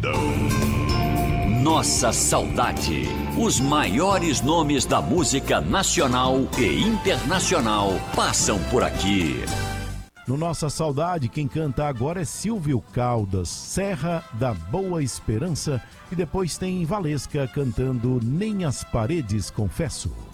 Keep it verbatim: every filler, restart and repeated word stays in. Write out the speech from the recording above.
Mocidão. Nossa Saudade. Os maiores nomes da música nacional e internacional passam por aqui. No Nossa Saudade, quem canta agora é Silvio Caldas, Serra da Boa Esperança, e depois tem Valesca cantando Nem as Paredes Confesso.